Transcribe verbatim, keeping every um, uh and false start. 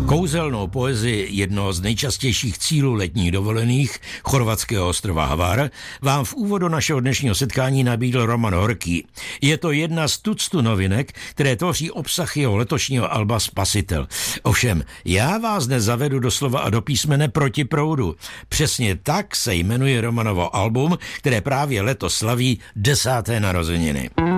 Kouzelnou poezii jednoho z nejčastějších cílů letních dovolených, chorvatského ostrova Hvar, vám v úvodu našeho dnešního setkání nabídl Roman Horký. Je to jedna z tuctu novinek, které tvoří obsah jeho letošního alba Spasitel. Ovšem, já vás dnes zavedu do slova a do písmene proti proudu. Přesně tak se jmenuje Romanovo album, které právě letos slaví desáté narozeniny.